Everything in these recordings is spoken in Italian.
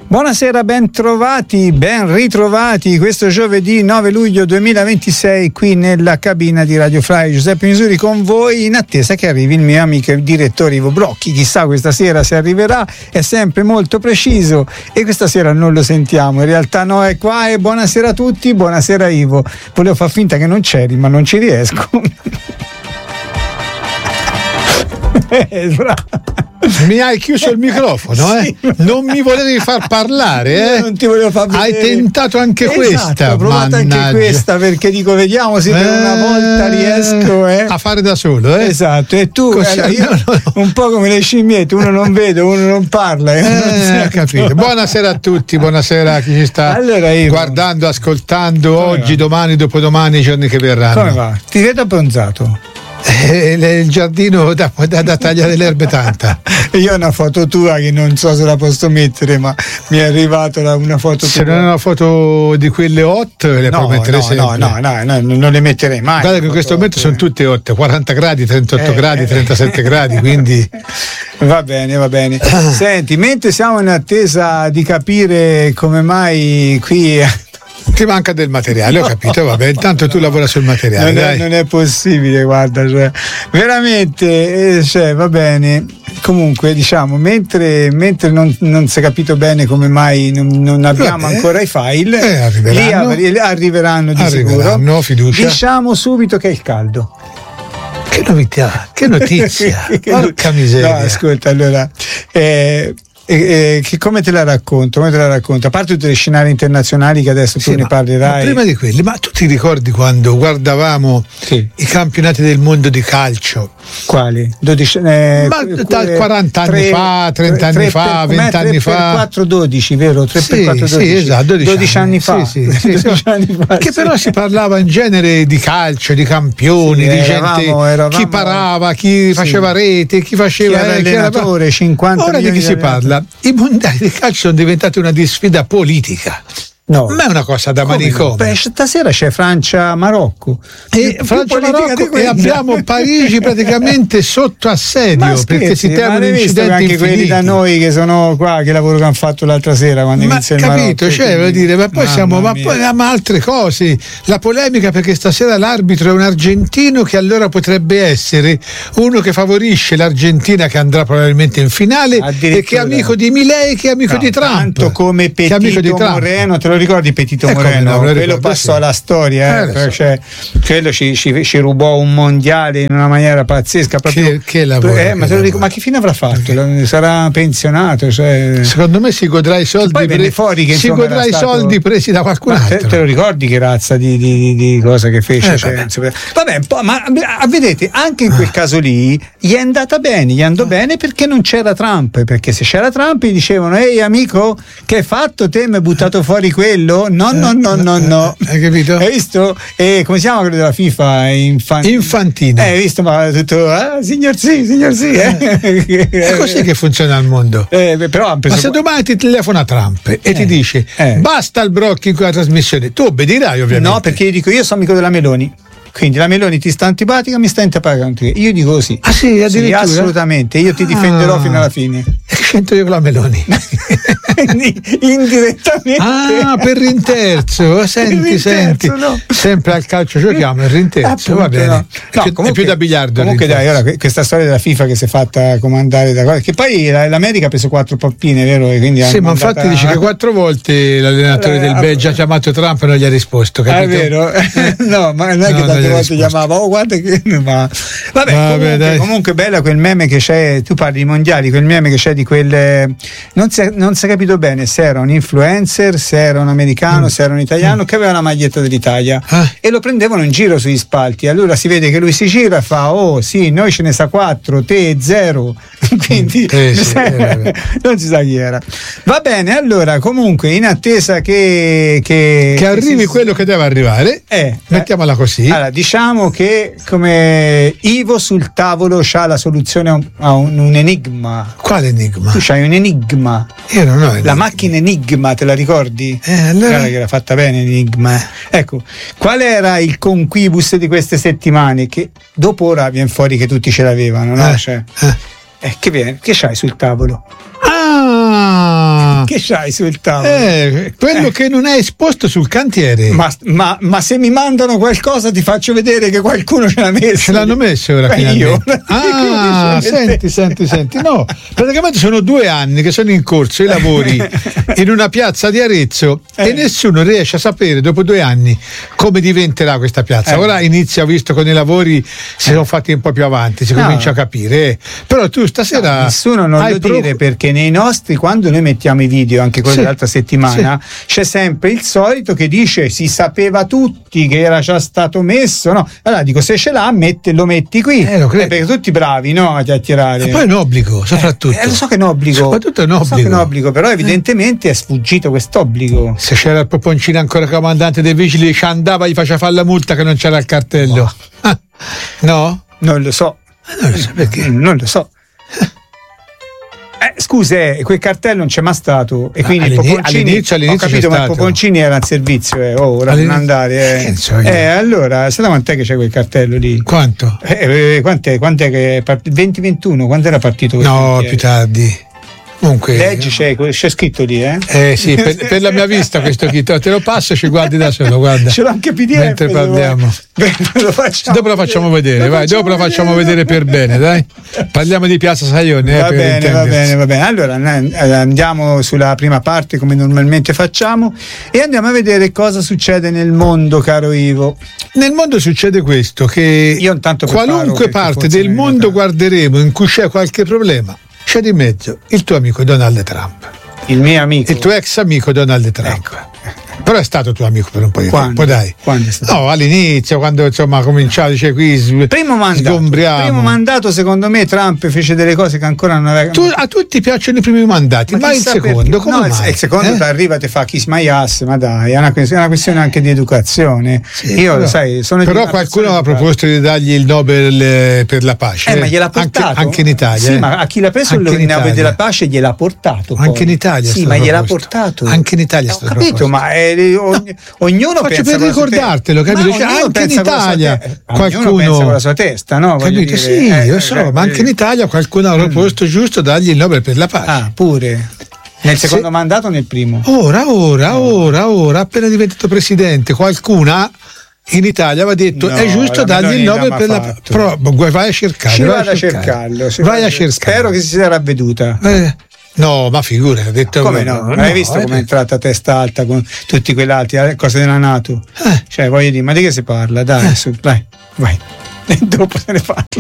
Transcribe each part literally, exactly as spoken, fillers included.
Buonasera, ben trovati, ben ritrovati questo giovedì nove luglio duemilaventisei qui nella cabina di Radio Fly. Giuseppe Misuri con voi in attesa che arrivi il mio amico e direttore Ivo Brocchi. Chissà questa sera se arriverà, è sempre molto preciso e questa sera non lo sentiamo, in realtà no, è qua. E buonasera a tutti, buonasera Ivo. Volevo far finta che non c'eri ma non ci riesco. eh, Mi hai chiuso il microfono, eh? Sì. Non mi volevi far parlare, eh? Non ti volevo far vedere. Hai tentato anche esatto, questa. Ho provato mannaggia. anche questa perché dico vediamo se eh, per una volta riesco eh. a fare da solo, eh? Esatto, e tu Così, eh, io, no, no. un po' come le scimmiette, uno non vede, uno non parla. Eh, eh non capito. Buonasera a tutti, buonasera a chi ci sta allora io, guardando, ascoltando come oggi, va? Domani, dopodomani, i giorni che verranno. Come va? Ti vedo abbronzato. Eh, il giardino da, da, da tagliare l'erba tanta. Io ho una foto tua che non so se la posso mettere, ma mi è arrivata una foto se tua. non è una foto di quelle hot le no, puoi mettere no, sempre. no, no, no, no, non le metterei mai. Guarda che in questo momento sono tutte hot, quaranta gradi, trentotto eh, gradi, trentasette gradi, quindi va bene, va bene. Senti, mentre siamo in attesa di capire come mai qui ti manca del materiale, ho capito, vabbè, intanto tu lavora sul materiale. Non, dai. È, non è possibile, guarda, cioè, veramente, eh, cioè, va bene. Comunque, diciamo, mentre, mentre non, non si è capito bene come mai non, non abbiamo vabbè. ancora i file, eh, arriveranno. lì arriveranno di arriveranno, sicuro. Fiducia. Diciamo subito che è il caldo. Che novità, che notizia, porca miseria. No, ascolta, allora, eh, E, e, che come te la racconto? Come te la racconto? A parte tutti gli scenari internazionali che adesso sì, tu ne ma, parlerai. Ma prima di quelli, ma tu ti ricordi quando guardavamo sì. i campionati del mondo di calcio? Quali? dodici, eh, ma da quaranta anni tre, fa, trenta anni fa, venti anni fa. tre per quattro dodici, vero? tre sì, per quattro dodici. Sì, esatto, dodici, dodici anni, anni fa. Sì, sì, sì, dodici anni fa che sì. però si parlava in genere di calcio, di campioni, sì, di eravamo, gente eravamo, chi parava, chi sì. faceva rete, chi faceva chi era eh, allenatore, chi era... cinquanta Ora di chi si parla? I mondiali di calcio sono diventati una disfida politica. No, ma è una cosa da manicomio. Beh, stasera c'è Francia-Marocco e Francia-Marocco e abbiamo Parigi praticamente sotto assedio ma perché scherzi, si temono incidenti anche infiniti. Quelli da noi che sono qua, che lavoro che hanno fatto l'altra sera quando ma inizia il capito, Marocco, cioè voglio dire, ma poi mamma siamo ma mia. poi ma altre cose, la polemica perché stasera l'arbitro è un argentino che allora potrebbe essere uno che favorisce l'Argentina che andrà probabilmente in finale e che è amico di Milei, che è amico no, di Trump, tanto come Petito Moreno, te lo ricordi Petito Moreno? Moreno, no, quello passò alla storia, eh, eh, cioè, quello ci, ci, ci rubò un mondiale in una maniera pazzesca. Proprio, che, che lavoro, eh, ma, che te lo dico, ma che fine avrà fatto? Okay. Sarà pensionato? Cioè... Secondo me si godrà i soldi, poi pre- fuori che, si insomma, godrà i stato... soldi presi da qualcun altro. Te, te lo ricordi che razza di, di, di cosa che fece? Eh, cioè, vabbè. vabbè, ma vedete, anche in quel caso lì gli è andata bene, gli andò bene perché non c'era Trump, perché se c'era Trump gli dicevano ehi amico, che hai fatto te? Mi hai buttato fuori quello? No, no, no, no, no. Hai capito? Hai visto? E come si chiama quello della FIFA? Infan... Infantino. Eh, hai visto? Ma tutto, ah, signor sì, signor sì. Eh. È così che funziona il mondo. Eh, però ma se domani ti telefona Trump e eh. ti dice eh. basta il Brocchi in quella trasmissione, tu obbedirai ovviamente. No, perché io dico io sono amico della Meloni. Quindi la Meloni ti sta antipatica, mi sta antipatica. Io dico così. Ah sì, addirittura? Sì, assolutamente. Io ti difenderò ah. fino alla fine. E che c'entro io con la Meloni? Indirettamente. Ah, per rinterzo. Senti, per rinterzo, senti. No. Sempre al calcio giochiamo il rinterzo. Appunto, va bene. No. No, è, più, comunque, è più da biliardo. Comunque dai, ora questa storia della FIFA che si è fatta comandare da cosa. Che poi l'America ha preso quattro pappine, vero? E quindi sì, ma infatti a... dice che quattro volte l'allenatore eh, del Belgio ha chiamato Trump e non gli ha risposto. Capito? È vero. No, ma non è che no, tante volte chiamava, oh guarda che. Ma... Vabbè, Vabbè comunque, comunque bella quel meme che c'è, tu parli di mondiali, quel meme che c'è di quelle. Non si, non si è capito bene se era un influencer, se era un americano, mm. se era un italiano mm. che aveva la maglietta dell'Italia ah. e lo prendevano in giro sugli spalti. Allora si vede che lui si gira e fa: oh sì, noi ce ne sa quattro, te zero. Quindi eh, sì, eh, non si sa chi era. Va bene, allora comunque in attesa che che, che arrivi che si... quello che deve arrivare, eh, mettiamola così. Allora, diciamo che come Ivo sul tavolo c'ha la soluzione a un, a un, un enigma. Quale enigma? Tu c'hai un enigma. Io non ho enigma. La macchina Enigma, te la ricordi? Eh, allora... Guarda che era fatta bene Enigma. Ecco, qual era il conquibus di queste settimane? Che dopo ora viene fuori che tutti ce l'avevano, no? Eh, cioè, eh. Eh, che viene? Che c'hai sul tavolo? Ah, che che c'hai sul tavolo? Eh, quello eh. che non è esposto sul cantiere. Ma, ma, ma se mi mandano qualcosa ti faccio vedere che qualcuno ce l'ha messo. Ce l'hanno messo ora io. Ah, senti, senti, senti. No, praticamente sono due anni che sono in corso i lavori in una piazza di Arezzo eh. e nessuno riesce a sapere dopo due anni come diventerà questa piazza. Eh. Ora inizia, ho visto con i lavori si sono fatti un po' più avanti, si no. comincia a capire. Però tu stasera no, nessuno non hai lo pro... dire, perché nei nostri, quando noi mettiamo i video, anche quelli sì. dell'altra settimana, sì. c'è sempre il solito che dice si sapeva tutti che era già stato messo, no? Allora dico, se ce l'ha mette, lo metti qui, eh, lo eh, perché tutti bravi, no, a chiacchierare. E poi è un obbligo, soprattutto. Eh, eh, lo so che è un obbligo, soprattutto è un obbligo, so che è un obbligo, però evidentemente eh. è sfuggito quest'obbligo. Se c'era il Poponcino ancora comandante dei vigili, ci andava, gli faceva fare la multa che non c'era il cartello. Oh. Ah, no? Non lo so. Non lo so perché. Non lo so. Eh, scusa, eh, quel cartello non c'è mai stato e quindi all'inizio, il Poponcini all'inizio, all'inizio ho capito, ma stato. il Poponcini era in servizio, eh. oh, ora non andare eh. So eh, allora sai da quant'è che c'è quel cartello lì? Quanto? Eh, eh, quant'è, quant'è che è partito? venti ventuno, quando era partito? No, più tardi. Comunque, leggi, c'è, c'è scritto lì, eh? Eh sì, per, per la mia vista questo kit, te lo passo e ci guardi da solo, guarda. Ce l'ho anche P D F. Mentre parliamo. Beh, lo dopo lo facciamo vedere, lo vai, facciamo dopo lo facciamo vedere per bene, dai. Parliamo di Piazza Saione, eh, va per bene, va bene, va bene. Allora andiamo sulla prima parte come normalmente facciamo e andiamo a vedere cosa succede nel mondo, caro Ivo. Nel mondo succede questo, che io intanto qualunque parte del mondo guarderemo in cui c'è qualche problema, c'è di mezzo il tuo amico Donald Trump. Il mio amico? Il tuo ex amico Donald Trump. Ecco. Però è stato tuo amico per un po' di quando? tempo, dai. Quando è stato? No, all'inizio, quando insomma ha cominciato, dice qui primo mandato, sgombriamo. Primo mandato, secondo me, Trump fece delle cose che ancora non aveva. Tu, a tutti piacciono i primi mandati, ma, ma il secondo, perché? come no, mai? Il secondo eh? ti arriva, ti fa chi smaiasse, ma dai, è una, è una questione anche di educazione. Sì, Io, però, sai, sono però qualcuno ha proposto di dargli il Nobel per la pace. Eh, eh? ma gliel'ha portato. Anche, anche in Italia. Sì, eh? ma a chi l'ha preso anche il Nobel della pace gliel'ha portato. Poi. Anche in Italia. Sì, ma gliel'ha portato. Anche in Italia. Ho capito, ma è, ogni, ognuno Faccio pensa per ricordartelo, capito? Cioè, anche in Italia te- qualcuno pensa con la sua testa, no? Capito? Dire, sì, eh, io so, eh, ma anche in Italia qualcuno ha proposto mm. giusto dargli il Nobel per la pace. Ah, pure. Nel secondo Se... mandato o nel primo? Ora, ora, no. ora, ora, appena diventato presidente, qualcuna in Italia aveva detto no, è giusto dargli il Nobel per la pace. Però vai a cercarlo. Ci vado a cercarlo. Vai a cercarlo. Spero che si sia ravveduta. Eh. No, ma figura, ha detto come no? no hai visto eh, come è entrata a testa alta con tutti quell'altri cose della NATO? Eh. Cioè, voglio dire, ma di che si parla? Dai, eh. su, vai, vai. E dopo se ne parla.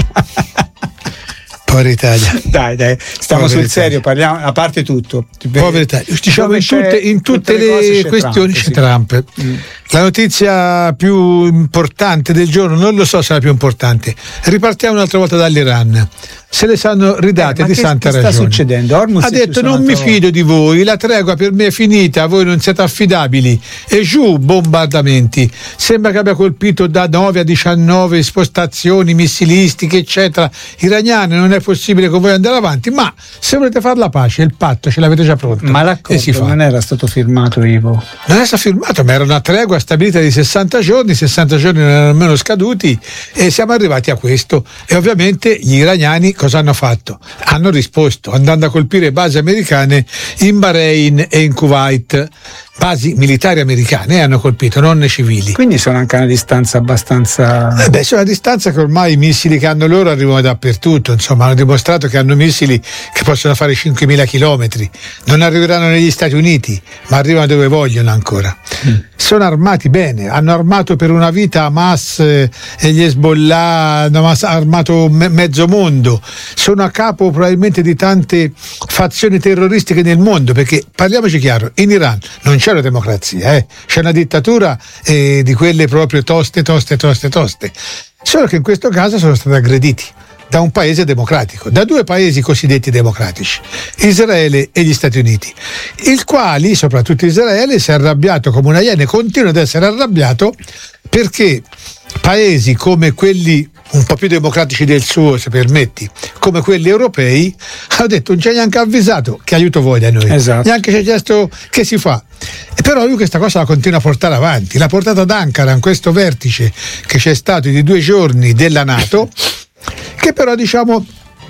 Povera Italia. Dai, dai, stiamo Povera sul Italia. Serio, parliamo, a parte tutto. Povera Italia. Diciamo in tutte, in tutte, tutte le, le questioni c'è Trump. C'è Trump. Mm. La notizia più importante del giorno, non lo so se è la più importante. Ripartiamo un'altra volta dall'Iran. Se le sanno ridate eh, di che, santa che ragione. Sta succedendo? Ormuz ha detto non mi fido di voi, la tregua per me è finita, voi non siete affidabili. E giù bombardamenti. Sembra che abbia colpito da nove a diciannove spostazioni missilistiche, eccetera. Iraniane, non è possibile con voi andare avanti, ma se volete fare la pace, il patto ce l'avete già pronto. Ma l'accordo non era stato firmato, Ivo? Non era stato firmato, ma era una tregua stabilita di sessanta giorni, sessanta giorni non erano nemmeno scaduti e siamo arrivati a questo. E ovviamente gli iraniani cosa hanno fatto? Hanno risposto andando a colpire basi americane in Bahrain e in Kuwait, basi militari americane hanno colpito, non civili. Quindi sono anche a una distanza abbastanza... Eh beh, sono a distanza che ormai i missili che hanno loro arrivano dappertutto, insomma hanno dimostrato che hanno missili che possono fare cinquemila chilometri, non arriveranno negli Stati Uniti, ma arrivano dove vogliono ancora. Mm. Sono armati bene, hanno armato per una vita Hamas e gli Hezbollah, hanno armato me- mezzo mondo, sono a capo probabilmente di tante fazioni terroristiche nel mondo, perché parliamoci chiaro, in Iran non c'è una democrazia, eh? C'è una dittatura eh, di quelle proprio toste, toste, toste, toste, solo che in questo caso sono stati aggrediti da un paese democratico, da due paesi cosiddetti democratici, Israele e gli Stati Uniti, il quali, soprattutto Israele, si è arrabbiato come una iena e continua ad essere arrabbiato perché paesi come quelli un po' più democratici del suo, se permetti, come quelli europei, hanno detto non ci ha neanche avvisato che aiuto voi da noi, esatto. Neanche ci ha chiesto che si fa. E però lui questa cosa la continua a portare avanti, l'ha portata ad Ankara in questo vertice che c'è stato di due giorni della NATO, che però diciamo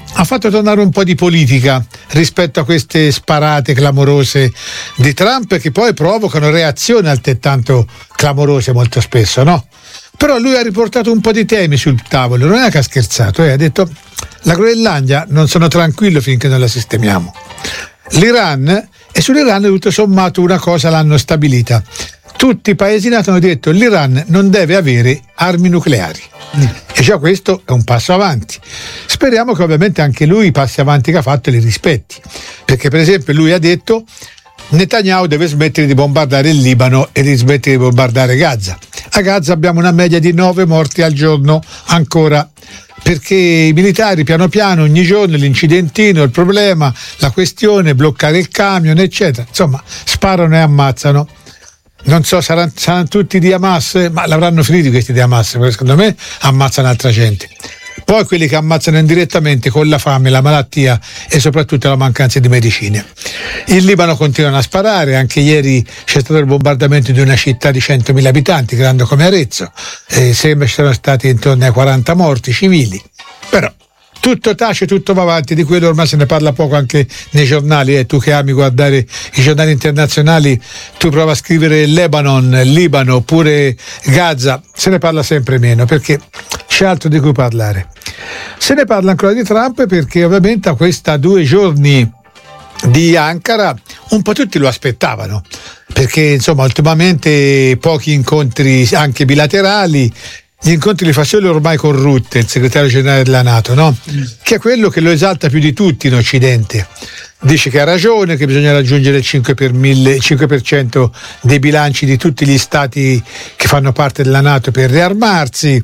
ha fatto tornare un po' di politica rispetto a queste sparate clamorose di Trump, che poi provocano reazioni altrettanto clamorose molto spesso, no? Però lui ha riportato un po' di temi sul tavolo, non è che ha scherzato, eh? Ha detto: la Groenlandia non sono tranquillo finché non la sistemiamo. L'Iran, e sull'Iran tutto sommato una cosa l'hanno stabilita: tutti i paesi NATO hanno detto l'Iran non deve avere armi nucleari. Mm. E già questo è un passo avanti. Speriamo che ovviamente anche lui i passi avanti che ha fatto li rispetti, perché per esempio lui ha detto Netanyahu deve smettere di bombardare il Libano e di smettere di bombardare Gaza. A Gaza abbiamo una media di nove morti al giorno ancora, perché i militari piano piano ogni giorno l'incidentino, il problema, la questione, bloccare il camion eccetera, insomma sparano e ammazzano. Non so, saranno, saranno tutti di Hamas, ma l'avranno finiti questi di Hamas, perché secondo me ammazzano altra gente. Poi quelli che ammazzano indirettamente con la fame, la malattia e soprattutto la mancanza di medicine. Il Libano continuano a sparare, anche ieri c'è stato il bombardamento di una città di centomila abitanti, grande come Arezzo, e sembra ci siano stati intorno ai quaranta morti civili. Però tutto tace, tutto va avanti, di quello ormai se ne parla poco anche nei giornali, eh. Tu che ami guardare i giornali internazionali, tu prova a scrivere Lebanon, Libano oppure Gaza, se ne parla sempre meno perché c'è altro di cui parlare. Se ne parla ancora di Trump perché ovviamente a questa due giorni di Ankara un po' tutti lo aspettavano, perché insomma ultimamente pochi incontri anche bilaterali. Gli incontri li fa solo ormai con Rutte, il segretario generale della NATO, no? Mm. Che è quello che lo esalta più di tutti in Occidente. Dice che ha ragione, che bisogna raggiungere il cinque per mille, il cinque per cento dei bilanci di tutti gli stati che fanno parte della NATO per riarmarsi.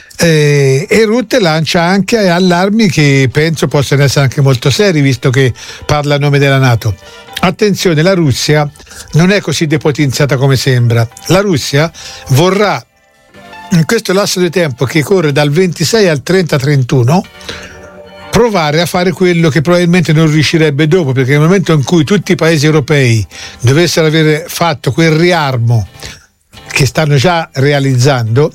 Eh, e Rutte lancia anche allarmi che penso possano essere anche molto seri, visto che parla a nome della NATO. Attenzione, la Russia non è così depotenziata come sembra. La Russia vorrà, in questo lasso di tempo che corre dal ventisei al trenta trentuno, provare a fare quello che probabilmente non riuscirebbe dopo, perché nel momento in cui tutti i paesi europei dovessero avere fatto quel riarmo che stanno già realizzando,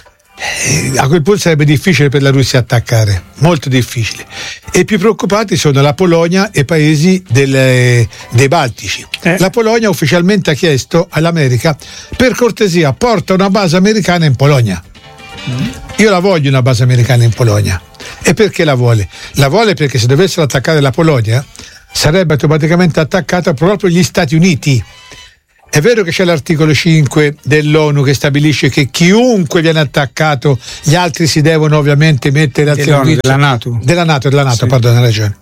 eh, a quel punto sarebbe difficile per la Russia attaccare, molto difficile. E i più preoccupati sono la Polonia e i paesi del, dei Baltici. Eh. La Polonia ufficialmente ha chiesto all'America: per cortesia porta una base americana in Polonia. Mm. Io la voglio una base americana in Polonia. E perché la vuole? La vuole perché se dovessero attaccare la Polonia sarebbe automaticamente attaccata proprio gli Stati Uniti. È vero che c'è l'articolo cinque dell'ONU che stabilisce che chiunque viene attaccato, gli altri si devono ovviamente mettere al servizio della NATO. Della NATO, della NATO, sì. Pardon, hai ragione.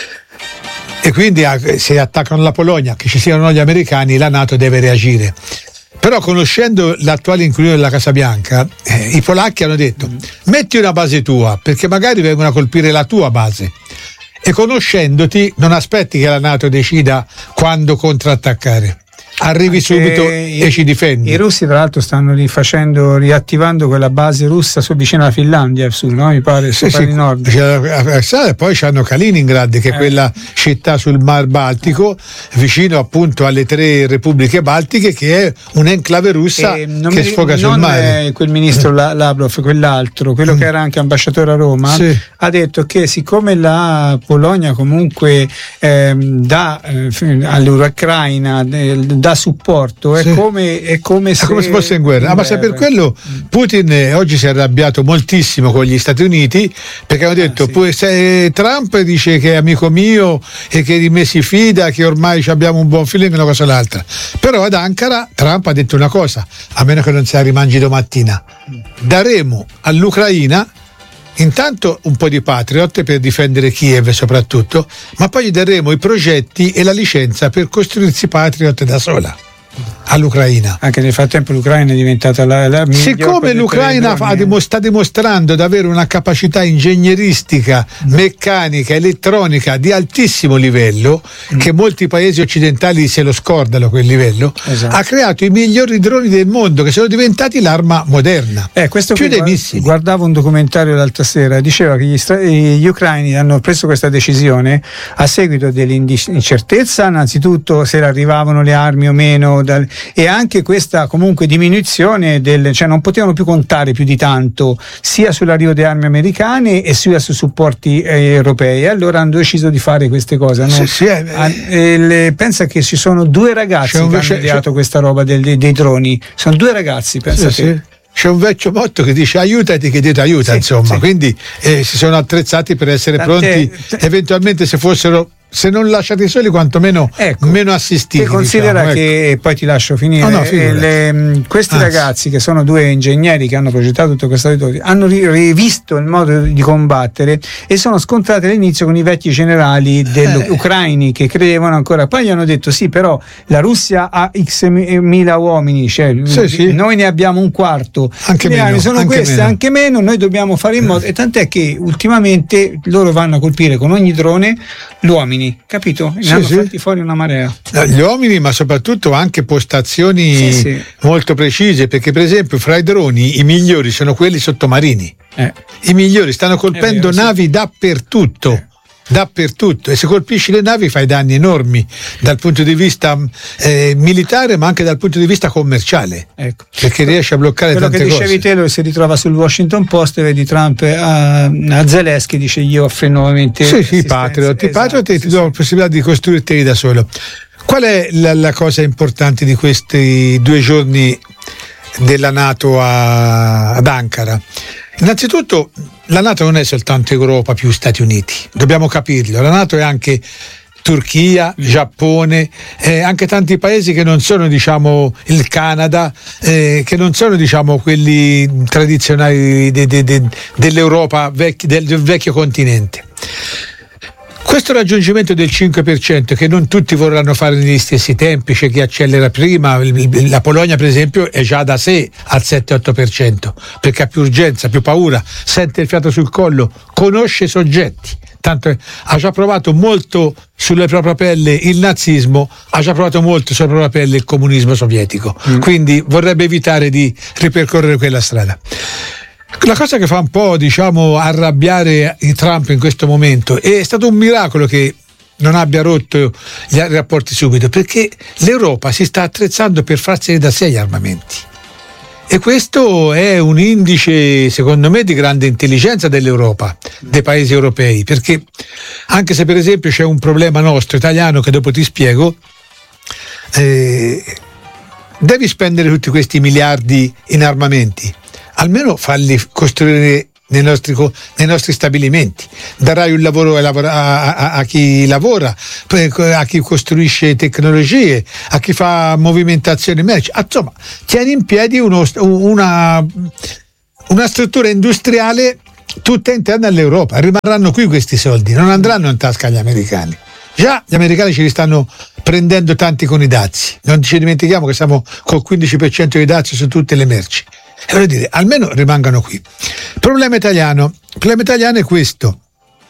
E quindi se attaccano la Polonia, che ci siano gli americani, la NATO deve reagire. Però conoscendo l'attuale inquilino della Casa Bianca, eh, i polacchi hanno detto: mm. metti una base tua, perché magari vengono a colpire la tua base. E conoscendoti, non aspetti che la NATO decida quando contrattaccare. Arrivi anche subito i, e ci difendi. I russi tra l'altro stanno rifacendo, riattivando quella base russa su vicino alla Finlandia, su, no? Mi pare, sì, sì, di nord. E poi c'hanno Kaliningrad, che è eh. quella città sul Mar Baltico, vicino appunto alle tre repubbliche baltiche, che è un'enclave russa che mi, sfoga sul mare. Non quel ministro Lavrov, quell'altro, quello mm. che era anche ambasciatore a Roma, sì. ha detto che siccome la Polonia comunque eh, dà eh, all'Ucraina eh, dà supporto, è, sì. come, è come se è come se fosse in guerra. Ah, ma se per quello Putin eh, oggi si è arrabbiato moltissimo con gli Stati Uniti, perché hanno detto: ah, sì. se Trump dice che è amico mio e che di me si fida, che ormai abbiamo un buon feeling, una cosa o l'altra. Però ad Ankara Trump ha detto una cosa: a meno che non se la rimangi domattina, daremo all'Ucraina intanto un po' di Patriot per difendere Kiev soprattutto, ma poi gli daremo i progetti e la licenza per costruirsi Patriot da sola all'Ucraina. Anche nel frattempo l'Ucraina è diventata la, la siccome l'Ucraina fa, sta dimostrando di avere una capacità ingegneristica, mm. meccanica, elettronica di altissimo livello, mm. che molti paesi occidentali se lo scordano quel livello, esatto. ha creato i migliori droni del mondo, che sono diventati l'arma moderna, eh, questo più dei missili. Guardavo un documentario l'altra sera, diceva che gli, stra- gli ucraini hanno preso questa decisione a seguito dell'incertezza, innanzitutto se arrivavano le armi o meno dal, e anche questa comunque diminuzione del, cioè non potevano più contare più di tanto sia sull'arrivo di armi americane e sia su supporti eh, europei, allora hanno deciso di fare queste cose. No? Sì, sì, eh, eh, le, pensa che ci sono due ragazzi che hanno ideato questa roba del, dei, dei droni, sono due ragazzi, pensa sì, te. Sì. C'è un vecchio motto che dice aiutati che Dio ti aiuta, sì, insomma, sì. Quindi eh, si sono attrezzati per essere Tant'è, pronti t- eventualmente se fossero, se non lasciati soli, quantomeno ecco, meno assistiti. Considera diciamo, che, ecco. poi ti lascio finire, oh, no, le, questi Anzi. ragazzi che sono due ingegneri che hanno progettato tutto questo territorio hanno ri- rivisto il modo di combattere e sono scontrati all'inizio con i vecchi generali degli eh. ucraini che credevano ancora, poi gli hanno detto sì, però la Russia ha x mila uomini, cioè sì, sì. noi ne abbiamo un quarto, anche le meno, armi sono anche queste, meno. anche meno, noi dobbiamo fare in modo, e tant'è che ultimamente loro vanno a colpire con ogni drone gli uomini, capito? Ne sì, hanno sì. fatti fuori una marea. Gli uomini, ma soprattutto anche postazioni sì, sì. molto precise, perché per esempio fra i droni i migliori sono quelli sottomarini. Eh. I migliori stanno colpendo vero, navi sì. dappertutto. Eh. dappertutto, e se colpisci le navi fai danni enormi dal punto di vista eh, militare, ma anche dal punto di vista commerciale, ecco. perché riesce a bloccare quello tante cose. Quello che dicevi te lo si ritrova sul Washington Post, e vedi Trump a, a Zelensky dice io offro nuovamente sì sì Patriot, esatto, Patriot e ti do la possibilità di costruirti da solo. Qual è la, la cosa importante di questi due giorni della NATO a, ad Ankara? Innanzitutto la NATO non è soltanto Europa più Stati Uniti, dobbiamo capirlo, la NATO è anche Turchia, Giappone, eh, anche tanti paesi che non sono diciamo il Canada, eh, che non sono diciamo quelli tradizionali de, de, de, dell'Europa vecchi, del, del vecchio continente. Questo raggiungimento del cinque per cento che non tutti vorranno fare negli stessi tempi, c'è chi accelera prima, la Polonia per esempio è già da sé al sette otto per cento perché ha più urgenza, più paura, sente il fiato sul collo, conosce i soggetti, tanto ha già provato molto sulla propria pelle il nazismo, ha già provato molto sulla propria pelle il comunismo sovietico, mm. quindi vorrebbe evitare di ripercorrere quella strada. La cosa che fa un po' diciamo arrabbiare Trump in questo momento è stato un miracolo che non abbia rotto gli rapporti subito, perché l'Europa si sta attrezzando per farsene da sé gli armamenti, e questo è un indice secondo me di grande intelligenza dell'Europa, dei paesi europei, perché anche se per esempio c'è un problema nostro italiano che dopo ti spiego, eh, devi spendere tutti questi miliardi in armamenti, almeno farli costruire nei nostri, nei nostri stabilimenti, darai un lavoro a, a, a, a chi lavora, a chi costruisce tecnologie, a chi fa movimentazione merci, insomma tieni in piedi uno, una, una struttura industriale tutta interna all'Europa. Rimarranno qui questi soldi, non andranno in tasca agli americani. Già gli americani ce li stanno prendendo tanti con i dazi, non ci dimentichiamo che siamo col quindici per cento di dazi su tutte le merci. E voglio dire, almeno rimangano qui. Il problema italiano, il problema italiano è questo,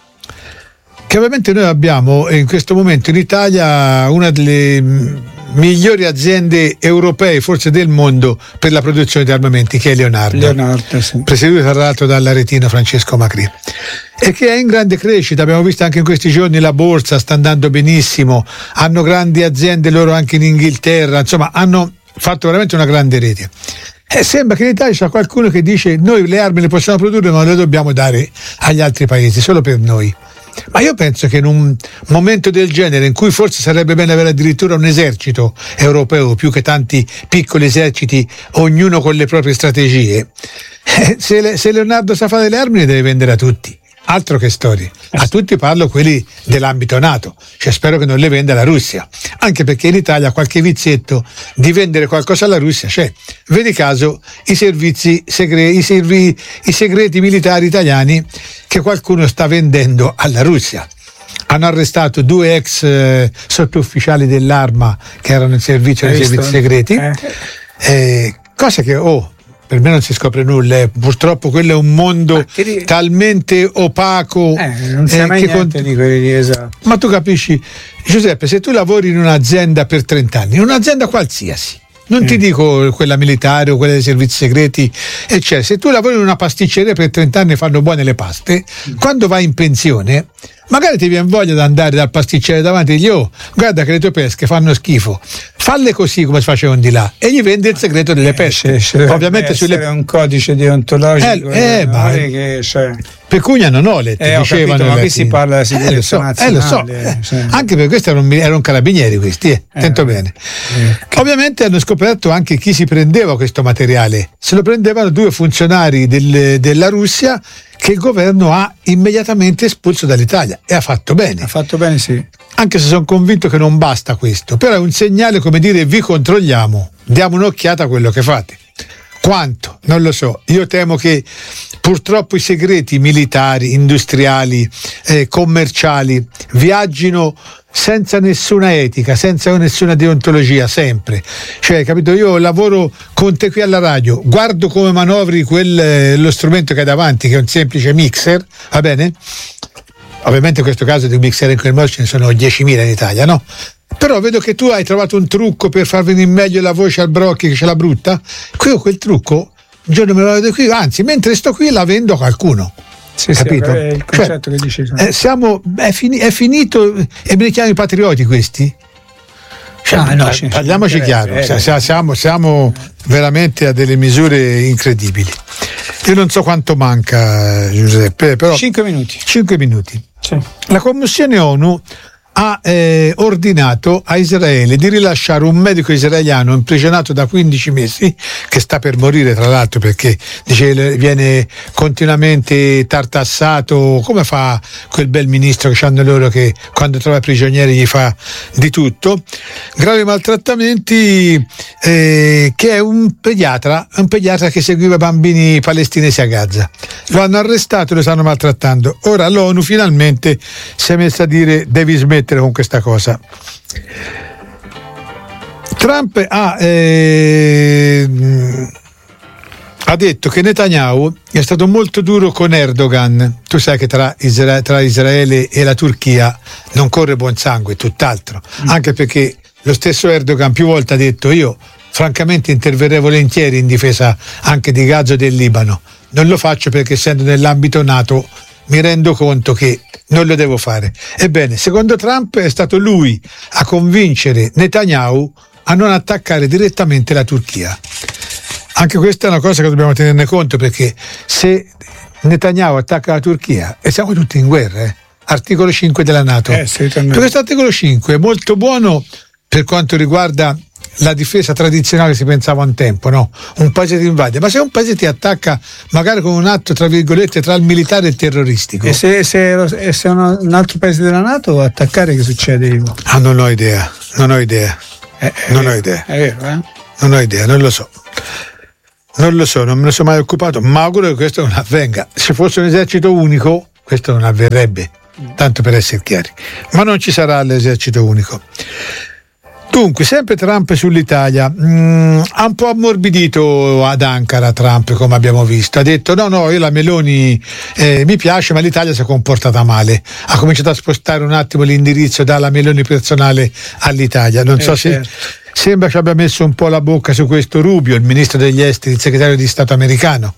che ovviamente noi abbiamo in questo momento in Italia una delle migliori aziende europee, forse del mondo, per la produzione di armamenti, che è Leonardo, Leonardo sì. presieduto tra l'altro dall'aretino Francesco Macri, e che è in grande crescita. Abbiamo visto anche in questi giorni la borsa sta andando benissimo, hanno grandi aziende loro anche in Inghilterra, insomma hanno fatto veramente una grande rete. E sembra che in Italia c'è qualcuno che dice noi le armi le possiamo produrre ma le dobbiamo dare agli altri paesi, solo per noi. Ma io penso che in un momento del genere, in cui forse sarebbe bene avere addirittura un esercito europeo più che tanti piccoli eserciti, ognuno con le proprie strategie, eh, se, le, se Leonardo sa fare le armi le deve vendere a tutti. Altro che storie, a tutti parlo quelli dell'ambito NATO, cioè spero che non le venda la Russia, anche perché in Italia qualche vizietto di vendere qualcosa alla Russia c'è. Vedi caso i servizi segreti, i, servi, i segreti militari italiani che qualcuno sta vendendo alla Russia. Hanno arrestato due ex eh, sottufficiali dell'arma che erano in servizio nei servizi segreti, eh. Eh, cosa che oh per me non si scopre nulla, eh. Purtroppo quello è un mondo ri... talmente opaco, eh, non sai eh, mai niente cont... di quelli, esatto. Ma tu capisci, Giuseppe, se tu lavori in un'azienda per trent'anni, in un'azienda qualsiasi, non mm. ti dico quella militare o quella dei servizi segreti, eccetera, se tu lavori in una pasticceria per trent'anni e fanno buone le paste, mm. quando vai in pensione magari ti viene voglia di andare dal pasticciere davanti e digli: oh, guarda che le tue pesche fanno schifo, falle così come si facevano di là, e gli vende il segreto delle pesche. Eh, ovviamente sulle... un codice deontologico eh, eh, ma... che, cioè... Pecunia non ho letto, eh, dicevano, capito, ma qui si parla della sicurezza eh, lo so, nazionale, eh, lo so. Cioè. Anche perché questi erano, erano carabinieri questi, eh, attento eh, bene. Eh. Ovviamente hanno scoperto anche chi si prendeva questo materiale. Se lo prendevano due funzionari del, della Russia che il governo ha immediatamente espulso dall'Italia, e ha fatto bene. Ha fatto bene, sì. Anche se sono convinto che non basta questo, però è un segnale, come dire: vi controlliamo, diamo un'occhiata a quello che fate. Quanto? Non lo so. Io temo che purtroppo i segreti militari, industriali, eh, commerciali viaggino senza nessuna etica, senza nessuna deontologia, sempre. Cioè, capito, io lavoro con te qui alla radio, guardo come manovri quel, eh, lo strumento che hai davanti, che è un semplice mixer, va bene? Ovviamente in questo caso di un mixer in quel modo ce ne sono diecimila in Italia, no? Però vedo che tu hai trovato un trucco per far venire meglio la voce al Brocchi che ce l'ha brutta. Qui ho quel trucco, un giorno me lo vedo qui, anzi mentre sto qui la vendo a qualcuno. Sì, capito? Sì, è il concetto, cioè, che dici. Eh, siamo, è, fini, è finito, e me li chiami patrioti questi? Cioè, ah, no, eh, parliamoci chiaro, eh, eh. Siamo, siamo veramente a delle misure incredibili. Io non so quanto manca, Giuseppe, però cinque minuti. cinque minuti. Sì. La Commissione ONU ha eh, ordinato a Israele di rilasciare un medico israeliano imprigionato da quindici mesi, che sta per morire tra l'altro perché dice viene continuamente tartassato, come fa quel bel ministro che hanno loro, che quando trova prigionieri gli fa di tutto, gravi maltrattamenti, eh, che è un pediatra, un pediatra che seguiva bambini palestinesi a Gaza. Lo hanno arrestato e lo stanno maltrattando. Ora l'ONU finalmente si è messa a dire: devi smettere con questa cosa. Trump ha, eh, ha detto che Netanyahu è stato molto duro con Erdogan. Tu sai che tra, Isra- tra Israele e la Turchia non corre buon sangue, tutt'altro, mm. anche perché lo stesso Erdogan più volte ha detto: io francamente interverrei volentieri in difesa anche di Gaza e del Libano, non lo faccio perché essendo nell'ambito NATO mi rendo conto che non lo devo fare. Ebbene, secondo Trump è stato lui a convincere Netanyahu a non attaccare direttamente la Turchia. Anche questa è una cosa che dobbiamo tenerne conto, perché se Netanyahu attacca la Turchia, e siamo tutti in guerra, eh? Articolo cinque della NATO. Eh, sì, questo articolo cinque è molto buono per quanto riguarda la difesa tradizionale, si pensava un tempo, no? Un paese ti invade, ma se un paese ti attacca magari con un atto tra virgolette tra il militare e il terroristico, e se, se, e se uno, un altro paese della NATO attaccare, che succede, Ivo? Ah, non ho idea, non ho idea, eh, non eh, ho idea, è vero, eh? Non ho idea, non lo so. Non lo so, non me ne sono mai occupato, ma auguro che questo non avvenga. Se fosse un esercito unico, questo non avverrebbe, tanto per essere chiari. Ma non ci sarà l'esercito unico. Dunque, sempre Trump sull'Italia, mm, ha un po' ammorbidito ad Ankara Trump, come abbiamo visto. Ha detto: no, no, io la Meloni eh, mi piace, ma l'Italia si è comportata male. Ha cominciato a spostare un attimo l'indirizzo dalla Meloni personale all'Italia. Non eh, so certo. se... Sembra ci abbia messo un po' la bocca su questo Rubio, il ministro degli esteri, il segretario di Stato americano,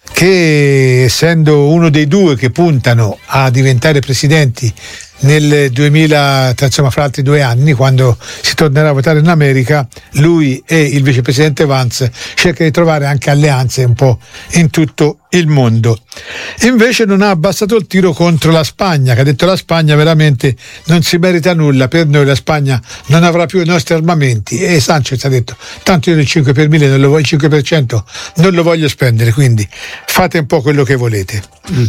che essendo uno dei due che puntano a diventare presidenti nel duemila, insomma fra altri due anni, quando si tornerà a votare in America, lui e il vicepresidente Vance cercano di trovare anche alleanze un po' in tutto il mondo. Invece non ha abbassato il tiro contro la Spagna, che ha detto: la Spagna veramente non si merita nulla, per noi la Spagna non avrà più i nostri armamenti. E Sanchez ha detto: tanto io il cinque per mille non lo voglio, il cinque per cento non lo voglio spendere, quindi fate un po' quello che volete. mm.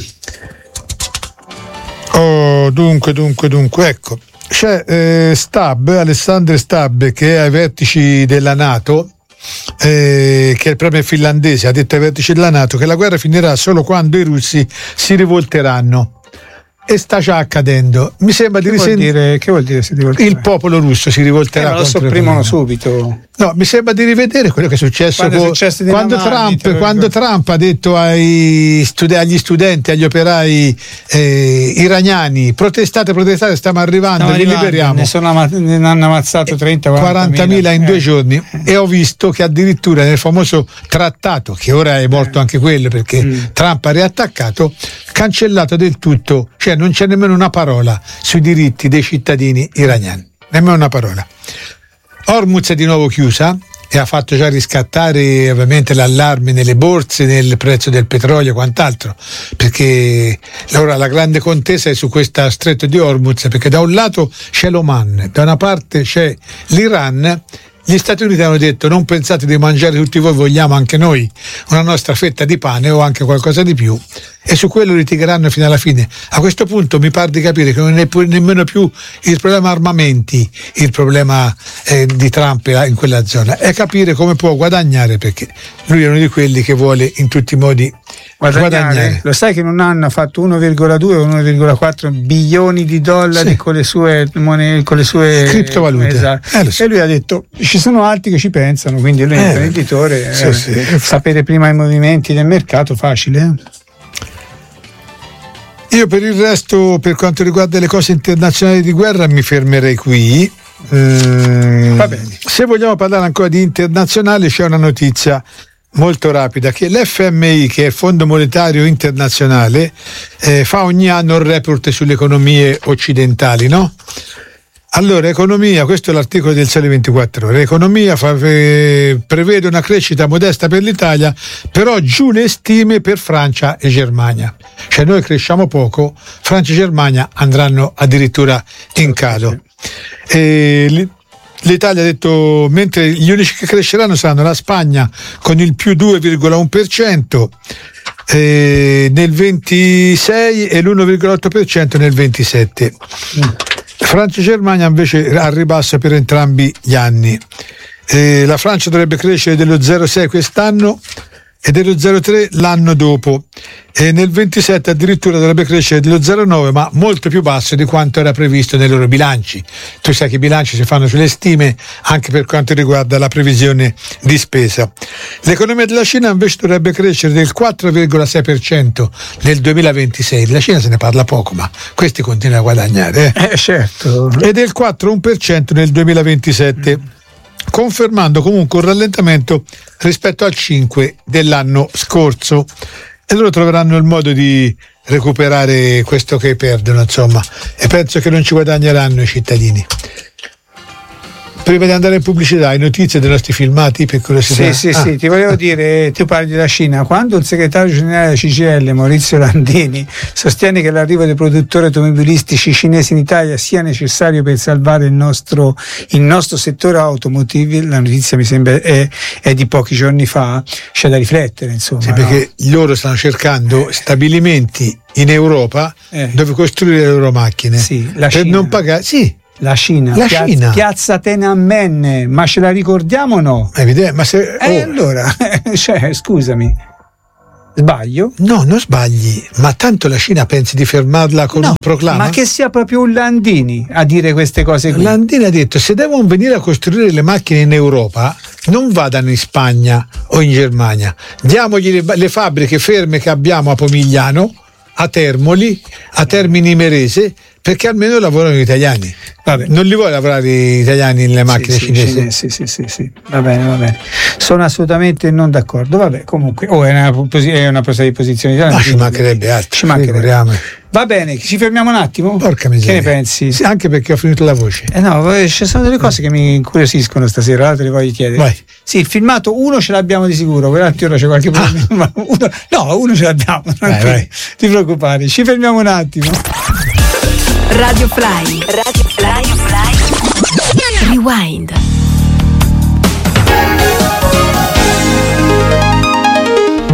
Oh, dunque, dunque, dunque, ecco, c'è eh, Stab, Alessandro Stab, che è ai vertici della NATO, eh, che è il premier finlandese, ha detto ai vertici della NATO che la guerra finirà solo quando i russi si rivolteranno. E sta già accadendo. Mi sembra di risentire. Che vuol dire si rivolterà? Il popolo russo si rivolterà. Eh, ma lo sopprimono subito. No, mi sembra di rivedere quello che è successo quando, con, è successo quando, Trump, quando Trump ha detto ai studi- agli studenti, agli operai eh, iraniani: protestate, protestate, stiamo arrivando, no, li liberiamo. Ne, sono ama- ne hanno ammazzato trenta quarantamila in eh. due giorni. Eh. E ho visto che addirittura nel famoso trattato, che ora è morto eh. anche quello perché mm. Trump ha riattaccato, cancellato del tutto, cioè non c'è nemmeno una parola sui diritti dei cittadini iraniani, nemmeno una parola. Hormuz è di nuovo chiusa e ha fatto già riscattare ovviamente l'allarme nelle borse, nel prezzo del petrolio e quant'altro, perché ora la grande contesa è su questo stretto di Hormuz, perché da un lato c'è l'Oman, da una parte c'è l'Iran. Gli Stati Uniti hanno detto: non pensate di mangiare tutti voi, vogliamo anche noi una nostra fetta di pane o anche qualcosa di più, e su quello litigheranno fino alla fine. A questo punto mi pare di capire che non è nemmeno più il problema armamenti il problema eh, di Trump in quella zona, è capire come può guadagnare, perché lui è uno di quelli che vuole in tutti i modi guadagnare. guadagnare. Lo sai che in un anno ha fatto uno virgola due o uno virgola quattro bilioni di dollari, sì, con le sue monete, con le sue criptovalute. Esatto. Eh, so. E lui ha detto: ci sono altri che ci pensano, quindi lui è eh, imprenditore, sì, eh, sì. sapere prima i movimenti del mercato facile. Eh? Io per il resto, per quanto riguarda le cose internazionali di guerra, mi fermerei qui. Mm, Va bene. Se vogliamo parlare ancora di internazionale, c'è una notizia molto rapida, che l'F M I, che è il Fondo Monetario Internazionale, eh, fa ogni anno un report sulle economie occidentali, no? Allora, economia, questo è l'articolo del Sole ventiquattro Ore, economia fa, eh, prevede una crescita modesta per l'Italia, però giù le stime per Francia e Germania. Cioè noi cresciamo poco, Francia e Germania andranno addirittura in calo. E l'Italia ha detto, mentre gli unici che cresceranno saranno la Spagna con il più due virgola uno per cento eh, nel ventisei e l'uno virgola otto per cento nel ventisette. Francia e Germania invece al ribasso per entrambi gli anni. Eh, la Francia dovrebbe crescere dello zero virgola sei quest'anno e dello zero virgola tre l'anno dopo, e nel ventisette addirittura dovrebbe crescere dello zero virgola nove, ma molto più basso di quanto era previsto nei loro bilanci. Tu sai che i bilanci si fanno sulle stime anche per quanto riguarda la previsione di spesa. L'economia della Cina invece dovrebbe crescere del quattro virgola sei per cento nel duemilaventisei. Della Cina se ne parla poco, ma questi continuano a guadagnare eh? Eh, certo. E del quattro virgola uno per cento nel duemilaventisette, mm. confermando comunque un rallentamento rispetto al cinque dell'anno scorso, e loro troveranno il modo di recuperare questo che perdono, insomma, e penso che non ci guadagneranno i cittadini. Prima di andare in pubblicità, hai notizie dei nostri filmati, per curiosità? Sì, sì, ah. sì, ti volevo dire, tu parli della Cina, quando il segretario generale della C G I L, Maurizio Landini, sostiene che l'arrivo dei produttori automobilistici cinesi in Italia sia necessario per salvare il nostro, il nostro settore automotive, la notizia mi sembra è, è di pochi giorni fa, c'è da riflettere, insomma. Sì, perché no? Loro stanno cercando stabilimenti in Europa eh. dove costruire le loro macchine, sì, la per Cina. non pagare. Sì. La Cina, la piazza, Cina. piazza Tiananmen, ma ce la ricordiamo o no? Evidente, ma se, oh. Eh, allora, cioè, scusami, sbaglio? No, non sbagli, ma tanto la Cina pensi di fermarla con no, un proclama? Ma che sia proprio un Landini a dire queste cose qui. Landini ha detto: se devono venire a costruire le macchine in Europa, non vadano in Spagna o in Germania, diamogli le, le fabbriche ferme che abbiamo a Pomigliano, a Termoli, a Termini Imerese, perché almeno lavorano gli italiani. Vabbè. Non li vuoi lavorare gli italiani nelle macchine sì, cinesi? Sì, sì, sì, sì, sì, va bene, va bene. Sono assolutamente non d'accordo. Vabbè, comunque, oh, è una, è una presa di posizione italiana. Ma ci mancherebbe altro. Ci mancherebbe. Va bene, ci fermiamo un attimo? Porca miseria. Che ne pensi? Sì, anche perché ho finito la voce. Eh no, ci sono delle cose che mi incuriosiscono stasera, allora te le voglio chiedere. Vai. Sì, il filmato uno ce l'abbiamo di sicuro, quell'altro ora c'è qualche problema. Ah. Uno, no, uno ce l'abbiamo, non vai, ti preoccupare. Ci fermiamo un attimo. Radio Fly, Radio Fly, Fly. Rewind.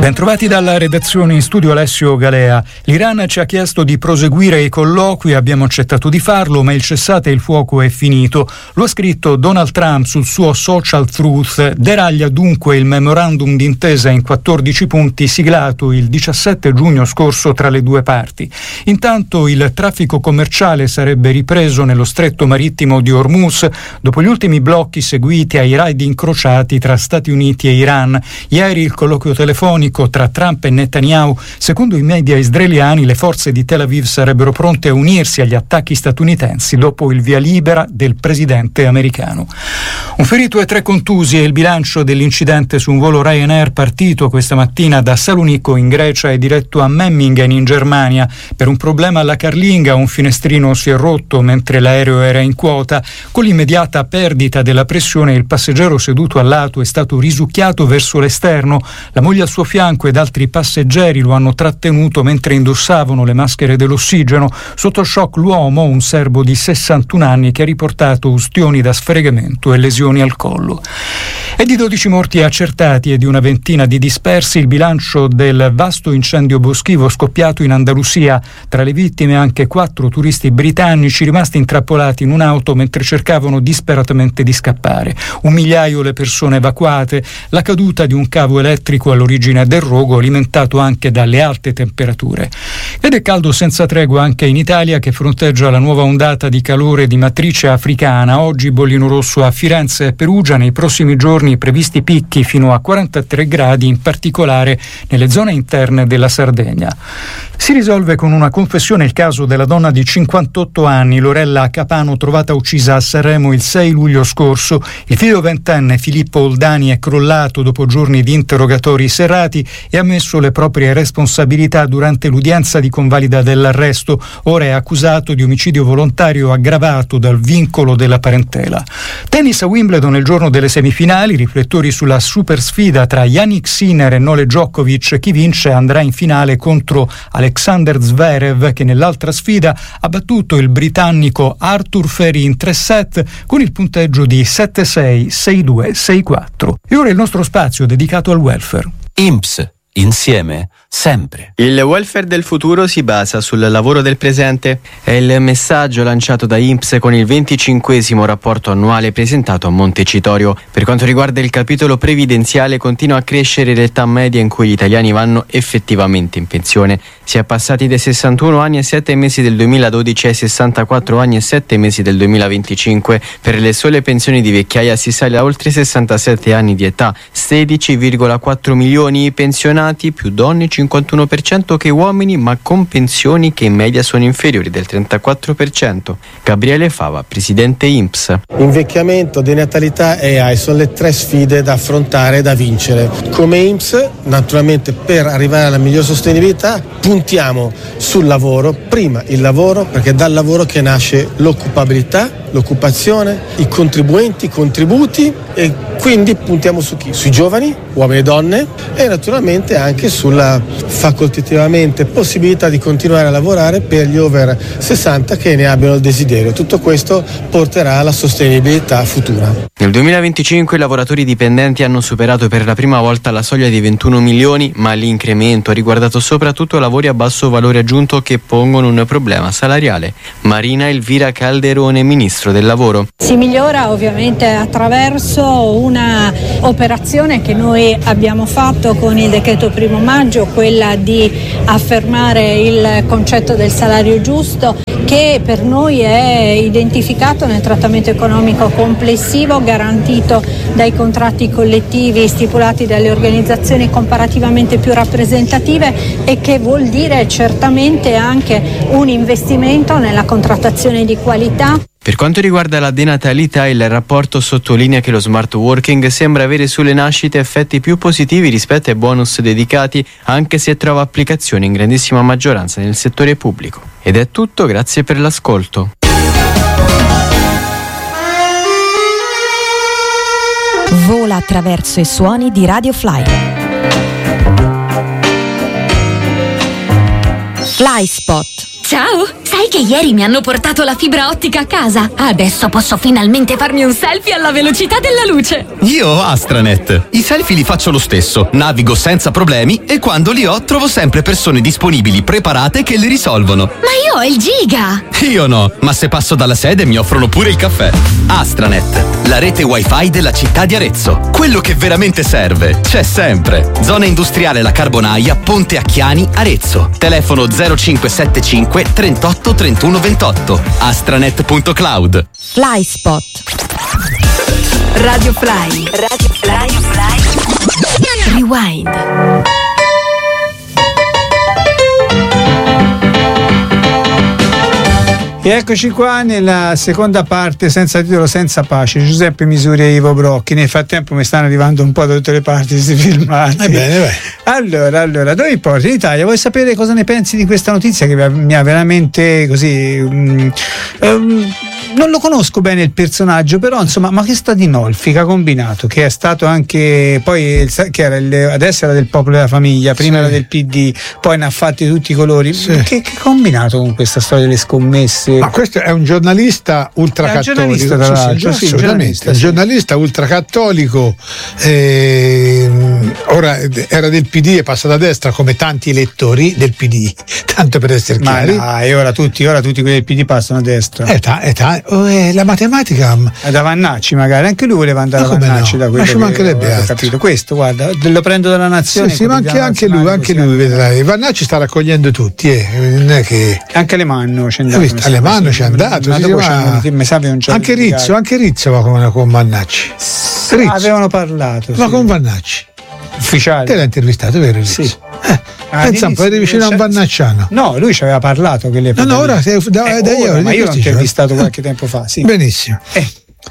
Bentrovati dalla redazione, in studio Alessio Galea. L'Iran ci ha chiesto di proseguire i colloqui, abbiamo accettato di farlo, ma il cessate il fuoco è finito. Lo ha scritto Donald Trump sul suo Social Truth. Deraglia dunque il memorandum d'intesa in quattordici punti siglato il diciassette giugno scorso tra le due parti. Intanto il traffico commerciale sarebbe ripreso nello stretto marittimo di Hormuz dopo gli ultimi blocchi seguiti ai raid incrociati tra Stati Uniti e Iran. Ieri il colloquio telefonico tra Trump e Netanyahu. Secondo i media israeliani, le forze di Tel Aviv sarebbero pronte a unirsi agli attacchi statunitensi dopo il via libera del presidente americano. Un ferito e tre contusi è il bilancio dell'incidente su un volo Ryanair partito questa mattina da Salonicco in Grecia e diretto a Memmingen in Germania. Per un problema alla carlinga un finestrino si è rotto mentre l'aereo era in quota. Con l'immediata perdita della pressione il passeggero seduto al lato è stato risucchiato verso l'esterno. La moglie al suo fianco ed altri passeggeri lo hanno trattenuto mentre indossavano le maschere dell'ossigeno. Sotto shock l'uomo, un serbo di sessantuno anni, che ha riportato ustioni da sfregamento e lesioni al collo. È di dodici morti accertati e di una ventina di dispersi il bilancio del vasto incendio boschivo scoppiato in Andalusia. Tra le vittime anche quattro turisti britannici rimasti intrappolati in un'auto mentre cercavano disperatamente di scappare. Un migliaio le persone evacuate. La caduta di un cavo elettrico all'origine del rogo, alimentato anche dalle alte temperature. Ed è caldo senza tregua anche in Italia, che fronteggia la nuova ondata di calore di matrice africana. Oggi bollino rosso a Firenze e Perugia, nei prossimi giorni previsti picchi fino a quarantatré gradi, in particolare nelle zone interne della Sardegna. Si risolve con una confessione il caso della donna di cinquantotto anni, Lorella Capano, trovata uccisa a Sanremo il sei luglio scorso. Il figlio ventenne Filippo Oldani è crollato dopo giorni di interrogatori serrati e ha ammesso le proprie responsabilità durante l'udienza di convalida dell'arresto. Ora è accusato di omicidio volontario aggravato dal vincolo della parentela. Tennis a Wimbledon il giorno delle semifinali, riflettori sulla super sfida tra Jannik Sinner e Novak Djokovic. Chi vince andrà in finale contro Alexander Zverev, che nell'altra sfida ha battuto il britannico Arthur Ferry in tre set con il punteggio di sette sei, sei due, sei quattro. E ora il nostro spazio dedicato al welfare. I N P S, insieme, sempre. Il welfare del futuro si basa sul lavoro del presente. È il messaggio lanciato da I N P S con il venticinquesimo rapporto annuale presentato a Montecitorio. Per quanto riguarda il capitolo previdenziale, continua a crescere l'età media in cui gli italiani vanno effettivamente in pensione. Si è passati dai sessantuno anni e sette mesi del duemiladodici ai sessantaquattro anni e sette mesi del duemilaventicinque. Per le sole pensioni di vecchiaia si sale a oltre sessantasette anni di età, sedici virgola quattro milioni i pensionati, più donne cinquantuno per cento che uomini, ma con pensioni che in media sono inferiori del trentaquattro per cento. Gabriele Fava, presidente I N P S. Invecchiamento, denatalità e A I sono le tre sfide da affrontare e da vincere. Come I N P S, naturalmente, per arrivare alla miglior sostenibilità, puntiamo sul lavoro, prima il lavoro, perché dal lavoro che nasce l'occupabilità, l'occupazione, i contribuenti, i contributi, e quindi puntiamo su chi? Sui giovani, uomini e donne, e naturalmente anche sulla facoltativamente possibilità di continuare a lavorare per gli over sessanta che ne abbiano il desiderio. Tutto questo porterà alla sostenibilità futura. Nel duemilaventicinque i lavoratori dipendenti hanno superato per la prima volta la soglia di ventuno milioni, ma l'incremento ha riguardato soprattutto lavori a basso valore aggiunto che pongono un problema salariale. Marina Elvira Calderone, ministro del lavoro. Si migliora ovviamente attraverso una operazione che noi abbiamo fatto con il decreto primo maggio, quella di affermare il concetto del salario giusto, che per noi è identificato nel trattamento economico complessivo garantito dai contratti collettivi stipulati dalle organizzazioni comparativamente più rappresentative, e che vuol dire certamente anche un investimento nella contrattazione di qualità. Per quanto riguarda la denatalità, il rapporto sottolinea che lo smart working sembra avere sulle nascite effetti più positivi rispetto ai bonus dedicati, anche se trova applicazione in grandissima maggioranza nel settore pubblico. Ed è tutto, grazie per l'ascolto. Vola attraverso i suoni di Radio Fly. Fly Spot. Ciao! Sai che ieri mi hanno portato la fibra ottica a casa? Adesso posso finalmente farmi un selfie alla velocità della luce. Io ho Astranet. I selfie li faccio lo stesso, navigo senza problemi e quando li ho trovo sempre persone disponibili, preparate che li risolvono. Ma io ho il giga! Io no, ma se passo dalla sede mi offrono pure il caffè. Astranet, la rete wifi della città di Arezzo. Quello che veramente serve c'è sempre. Zona industriale La Carbonaia, Ponte Acchiani, Arezzo. Telefono zero cinque sette cinque trentotto trentuno ventotto. astranet punto cloud. Fly Spot. Radio Fly. Radio Fly. Radio Fly. Rewind. E eccoci qua nella seconda parte, senza titolo, senza pace. Giuseppe Misuri e Ivo Brocchi. Nel frattempo mi stanno arrivando un po' da tutte le parti questi filmati. Ebbene, beh. Allora, allora, dove porti in Italia? Vuoi sapere cosa ne pensi di questa notizia che mi ha veramente così... Um, um, non lo conosco bene il personaggio, però insomma, ma che sta di Nolfi che ha combinato, che è stato anche poi che era il, adesso era del Popolo della Famiglia, prima sì. era del P D, poi ne ha fatti tutti i colori. Sì. Che, che ha combinato con questa storia delle scommesse? Ma questo è un giornalista ultracattolico. È un giornalista, tra l'altro, sì, sì, giornalista, sì. giornalista ultracattolico. Eh, ora era del P D e passa da destra come tanti elettori del P D, tanto per essere chiari. Ma dai, ora tutti, ora tutti quelli del P D passano a destra. È ta, è ta, oh, è la matematica è da Vannacci, magari anche lui voleva andare a Vannacci, no? Da quello ma ci mancherebbe ho capito. Questo guarda, lo prendo dalla Nazione. Sì, sì, ma anche, anche lui, anche lui vedrai. Vannacci sta raccogliendo tutti, eh. non è che anche Alemanno c'è andato. Visto, Alemanno c'è andato, sì, ma... mi sa non c'è anche Rizzo, anche Rizzo va con, con Vannacci. Rizzo. Avevano parlato. Ma sì. con Vannacci. Ufficiale. Te l'ha intervistato, vero Rizzo? Sì. Eh, ah, pensa un po', eri vicino a un vannacciano. No, lui ci aveva parlato che le no, no, ora sei, da, eh, da ora, io, ma io l'ho intervistato qualche tempo fa, sì. Benissimo. Eh.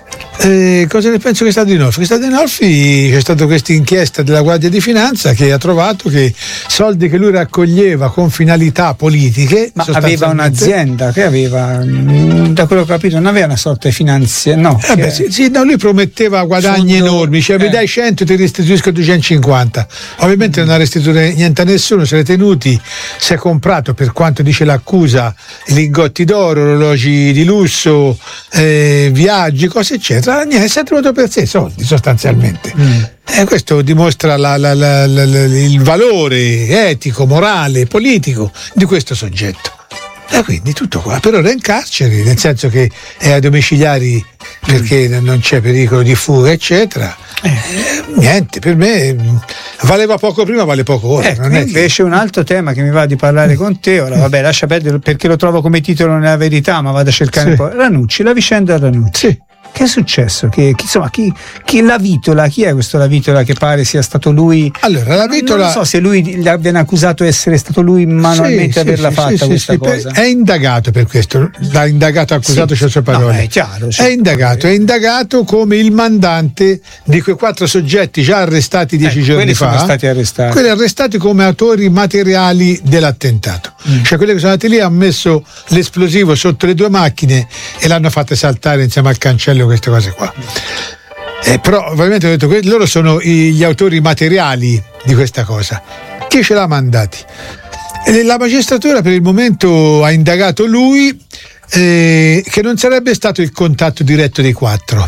Eh, cosa ne penso che è stato di Nolfi? Che è stato di Nolfi c'è stata questa inchiesta della Guardia di Finanza che ha trovato che soldi che lui raccoglieva con finalità politiche, ma aveva un'azienda che aveva, da quello che ho capito, non aveva una sorta di finanzia, no, eh beh, sì, sì, no, lui prometteva guadagni fondo, enormi, cioè mi eh. dai cento ti restituisco duecentocinquanta, ovviamente mm. non ha restituito niente a nessuno, se l'è tenuti, si è comprato, per quanto dice l'accusa, lingotti d'oro, orologi di lusso, eh, viaggi, cose eccetera. Niente, si è tenuto per sé soldi sostanzialmente. Mm. E questo dimostra la, la, la, la, la, il valore etico, morale, politico di questo soggetto. E quindi tutto qua. Per ora è in carcere, nel senso che è a domiciliari perché mm. non c'è pericolo di fuga, eccetera. Eh, niente, per me valeva poco prima, vale poco ora. Ecco, non è invece che... un altro tema che mi va di parlare con te, ora vabbè lascia perdere perché lo trovo come titolo nella verità, ma vado a cercare sì. un po'. Ranucci, la vicenda Ranucci. Sì. Che è successo? Che, che, insomma, chi, chi la Vitola? Chi è questo la Vitola che pare sia stato lui? Allora, la Vitola. Non so se lui gli abbiano accusato di essere stato lui manualmente sì, averla sì, fatta sì, questa sì, cosa. È indagato per questo, da indagato accusato sì, c'è il suo parole. No, è chiaro. È indagato, è indagato come il mandante di quei quattro soggetti già arrestati dieci eh, giorni quelli fa. Sono stati arrestati. Quelli arrestati come autori materiali dell'attentato. Mm. Cioè quelli che sono andati lì hanno messo l'esplosivo sotto le due macchine e l'hanno fatte saltare insieme al cancello, queste cose qua. Eh, però ovviamente ho detto che loro sono gli autori materiali di questa cosa. Chi ce l'ha mandati? E la magistratura per il momento ha indagato lui, eh, che non sarebbe stato il contatto diretto dei quattro,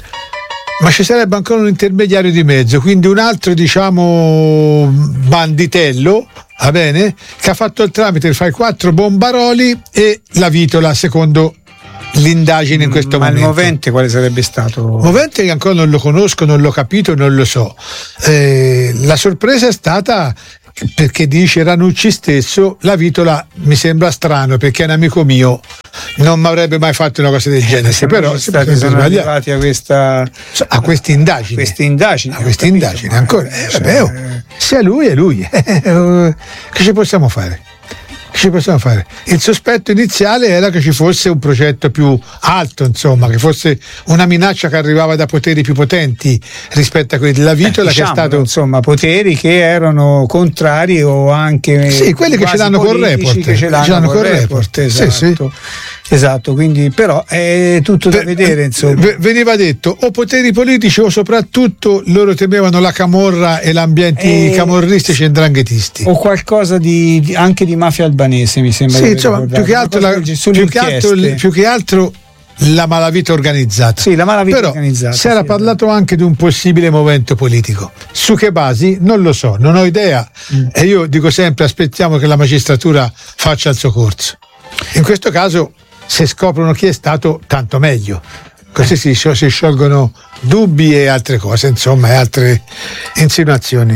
ma ci sarebbe ancora un intermediario di mezzo, quindi un altro, diciamo, banditello, va bene, che ha fatto il tramite fra i quattro bombaroli e la Vitola, secondo l'indagine in questo ma momento. Ma il movente quale sarebbe stato? Movente che ancora non lo conosco, non l'ho capito, non lo so. Eh, la sorpresa è stata perché dice Ranucci stesso, la Vitola mi sembra strano perché è un amico mio, non mi avrebbe mai fatto una cosa del genere, eh, però si stati sono arrivati a questa a queste indagini, queste indagini, a queste indagini ancora. Eh, vabbè, oh, sia lui è lui. Che ci possiamo fare? Che ci possiamo fare? Il sospetto iniziale era che ci fosse un progetto più alto, insomma, che fosse una minaccia che arrivava da poteri più potenti rispetto a quelli della Vitola, eh, diciamo, che è stato, insomma, poteri che erano contrari o anche sì, quelli che ce l'hanno col report, che ce l'hanno, ce l'hanno col report, report esatto. Sì, sì. Esatto, quindi però è tutto da vedere, insomma. Veniva detto o poteri politici o soprattutto loro temevano la camorra e l'ambienti e... camorristici e ndranghetisti. O qualcosa di, di anche di mafia albanese, mi sembra. Sì, insomma, più che altro, la, più che altro, più che altro la malavita organizzata. Sì, la malavita però organizzata. Si era sì, parlato anche di un possibile movimento politico. Su che basi? Non lo so, non ho idea. Mm. E io dico sempre: aspettiamo che la magistratura faccia il suo corso. In questo caso, se scoprono chi è stato, tanto meglio. Così si, si sciolgono dubbi e altre cose, insomma, e altre insinuazioni.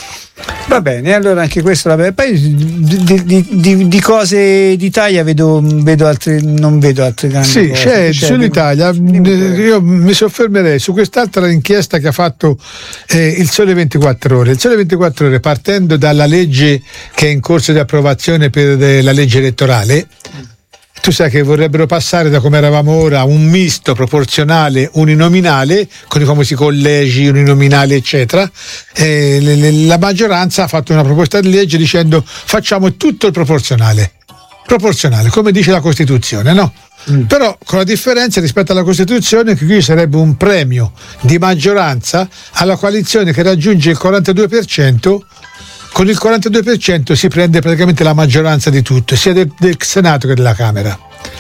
Va bene, allora anche questo. Vabbè. Poi di, di, di, di cose d'Italia vedo, vedo altre, non vedo altre grandi sì, cose. C'è, c'è sull'Italia, io mi soffermerei su quest'altra inchiesta che ha fatto eh, il Sole ventiquattro Ore. Il Sole ventiquattro Ore, partendo dalla legge che è in corso di approvazione per eh, la legge elettorale. Tu sai che vorrebbero passare da come eravamo ora un misto proporzionale uninominale con i famosi collegi uninominali eccetera. E le, le, la maggioranza ha fatto una proposta di legge dicendo facciamo tutto il proporzionale proporzionale come dice la Costituzione, no? Mm. Però con la differenza rispetto alla Costituzione che qui sarebbe un premio di maggioranza alla coalizione che raggiunge il quarantadue per cento. Con il quarantadue per cento si prende praticamente la maggioranza di tutto, sia del, del Senato che della Camera.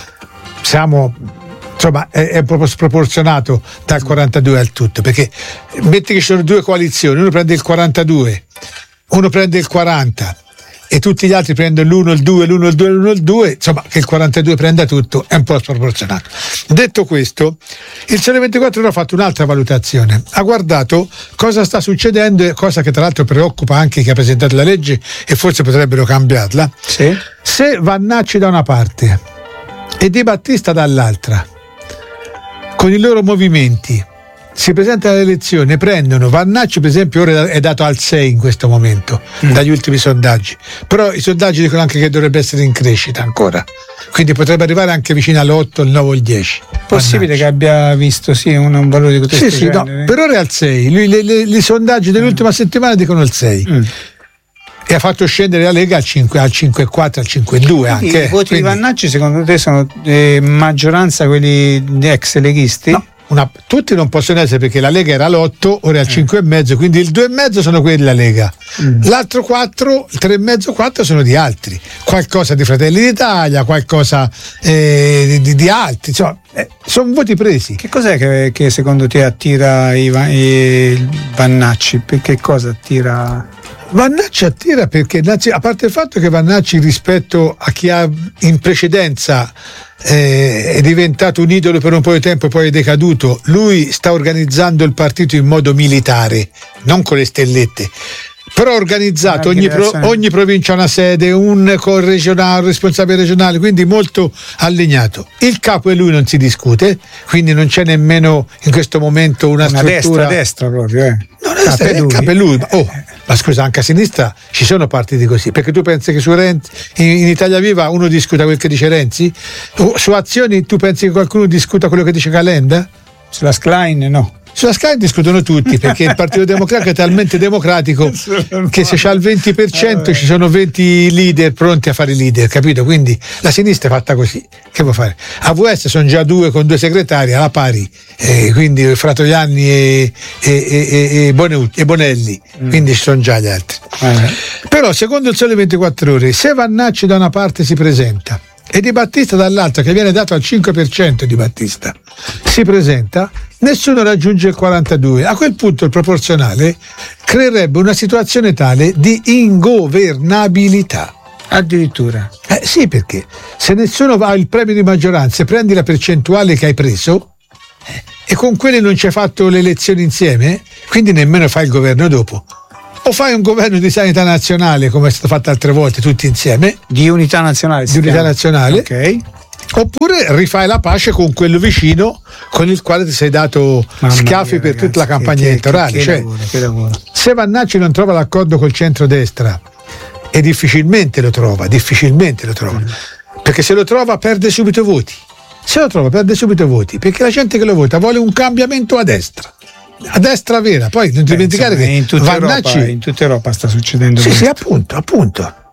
Siamo, insomma, è, è proprio sproporzionato dal quarantadue al tutto, perché metti che ci sono due coalizioni, uno prende il quarantadue, uno prende il quaranta e tutti gli altri prendono l'uno, il due, l'uno, il due, l'uno, il due, insomma che il quarantadue prenda tutto è un po' sproporzionato. Detto questo, il Sole ventiquattro Ore ha fatto un'altra valutazione, ha guardato cosa sta succedendo, cosa che tra l'altro preoccupa anche chi ha presentato la legge e forse potrebbero cambiarla. Sì. Se Vannacci da una parte e Di Battista dall'altra, con i loro movimenti si presentano alle elezioni, prendono Vannacci per esempio ora è dato al sei in questo momento mm. dagli ultimi sondaggi, però i sondaggi dicono anche che dovrebbe essere in crescita ancora, quindi potrebbe arrivare anche vicino all'otto, il nove o il dieci. Possibile Vannacci. Che abbia visto sì un, un valore di questo sì, sì, no, per ora è al sei, lui, le, le, i sondaggi dell'ultima mm. settimana dicono il sei mm. e ha fatto scendere la Lega al cinque, al cinque virgola quattro, al cinque virgola due anche. I voti quindi... di Vannacci secondo te sono eh, maggioranza quelli ex leghisti? No. Una, tutti non possono essere perché la Lega era all'otto, ora è al eh. cinque e mezzo, quindi il due e mezzo sono quelli della Lega, mm. l'altro quattro, il tre e mezzo, quattro sono di altri, qualcosa di Fratelli d'Italia, qualcosa eh, di, di altri, insomma, eh, sono voti presi. Che cos'è che, che secondo te attira i, i Vannacci? Per che cosa attira? Vannacci attira perché, a parte il fatto che Vannacci rispetto a chi ha in precedenza eh, è diventato un idolo per un po' di tempo e poi è decaduto, lui sta organizzando il partito in modo militare, non con le stellette, però organizzato, ogni, pro, ogni provincia ha una sede, un corregionale, un responsabile regionale, quindi molto allineato. Il capo e lui non si discute, quindi non c'è nemmeno in questo momento una, una struttura destra, destra proprio, eh. No, capo è lui. Capo e lui. Oh, ma scusa, anche a sinistra ci sono partiti così, perché tu pensi che su Renzi, in, in Italia Viva uno discuta quel che dice Renzi? O, su Azioni tu pensi che qualcuno discuta quello che dice Calenda? Sulla Schlein no. Sulla Sky discutono tutti perché il Partito Democratico è talmente democratico che se c'ha il venti per cento ci sono venti leader pronti a fare leader, capito? Quindi la sinistra è fatta così, che può fare? A V S sono già due con due segretari alla pari, eh, quindi Fratoianni e, e, e, e, Bonelli, e Bonelli mm. quindi ci sono già gli altri. Eh. Però secondo il Sole ventiquattro Ore, se Vannacci da una parte si presenta e Di Battista dall'altra, che viene dato al cinque per cento Di Battista, si presenta, nessuno raggiunge il quarantadue. A quel punto il proporzionale creerebbe una situazione tale di ingovernabilità. Addirittura. Eh sì, perché se nessuno va al premio di maggioranza e prendi la percentuale che hai preso eh, e con quelli non ci hai fatto le elezioni insieme, quindi nemmeno fai il governo dopo. O fai un governo di sanità nazionale come è stato fatto altre volte tutti insieme, di unità nazionale, di unità chiama. nazionale, okay. Oppure rifai la pace con quello vicino con il quale ti sei dato Mamma schiaffi mia, per ragazzi, tutta la campagna che, elettorale. Che, che, cioè, lavoro, che lavoro. Se Vannacci non trova l'accordo col centrodestra, e difficilmente lo trova, difficilmente lo trova, mm. perché se lo trova perde subito voti. Se lo trova perde subito voti, perché la gente che lo vota vuole un cambiamento a destra. A destra vera, poi non dimenticare che in tutta, Vannacci Europa, in tutta Europa sta succedendo sì, questo. sì, appunto, appunto.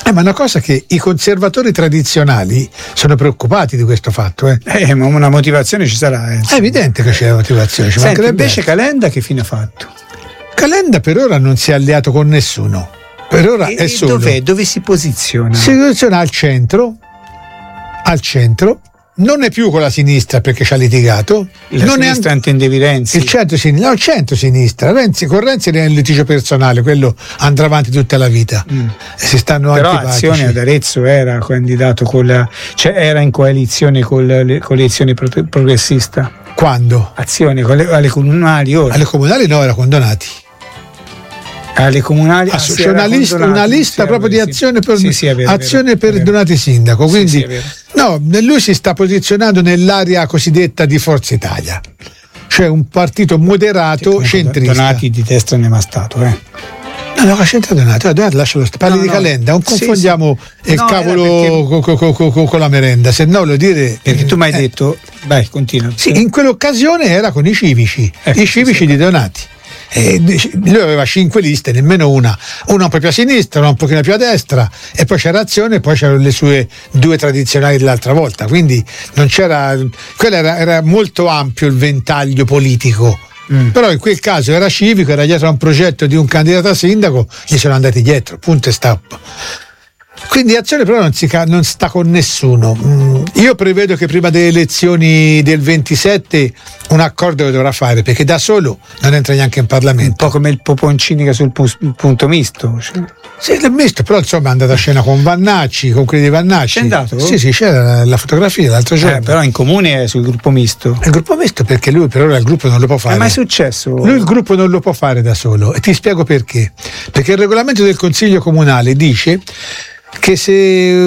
Eh, ma una cosa che i conservatori tradizionali sono preoccupati di questo fatto. Eh, eh ma una motivazione ci sarà. Eh. È evidente che c'è la motivazione. Ci Senti, invece Calenda che fine ha fatto? Calenda per ora non si è alleato con nessuno. Per ora e, è solo. Dov'è? Dove si posiziona? Si posiziona al centro, al centro. Non è più con la sinistra perché ci ha litigato. La non sinistra è an- intendevi Renzi? Il centro-sinistra, no, il centro-sinistra. Renzi, con Renzi è un litigio personale, quello andrà avanti tutta la vita. Mm. E si stanno Però antipatici. Azione ad Arezzo era candidato con la, cioè era in coalizione con le coalizioni pro- progressista. Quando? Azione con le, alle comunali ora. Alle comunali no, era condonati. Alle comunali ah, c'è una lista, una lista sì, proprio vero, di azione per, sì, sì, vero, azione vero, per donati sindaco, quindi sì, sì, no, lui si sta posizionando nell'area cosiddetta di Forza Italia, cioè un partito moderato sì, centrista. Donati di destra ne è stato, eh. No, no, c'entra Donato, Donato lascialo stare. Parli no, di no. Calenda, non confondiamo sì, sì. il no, cavolo perché... con, con, con, con la merenda, se no lo dire. Perché tu mi hai eh. detto, vai, continua. Sì, in quell'occasione era con i civici, ecco, i civici sì, di Donati. E lui aveva cinque liste, nemmeno una, una un po' più a sinistra, una un pochino più a destra, e poi c'era Azione e poi c'erano le sue due tradizionali dell'altra volta, quindi non c'era, quello era, era molto ampio il ventaglio politico. Mm. Però in quel caso era civico, era dietro a un progetto di un candidato a sindaco, gli sono andati dietro, punto e stop. Quindi Azione però non, si, non sta con nessuno. Mm, io prevedo che prima delle elezioni del ventisette un accordo lo dovrà fare, perché da solo non entra neanche in Parlamento. Un po' come il Poponcini che sul pu- punto misto. Cioè. Sì, il misto, però insomma è andato a scena con Vannacci, con quelli di Vannacci. C'è andato? Sì, sì, c'era la, la fotografia l'altro giorno. Eh, però in comune è sul gruppo misto. Il gruppo misto perché lui per ora il gruppo non lo può fare. Ma è mai successo? Lui il gruppo non lo può fare da solo, e ti spiego perché. Perché il regolamento del Consiglio Comunale dice che se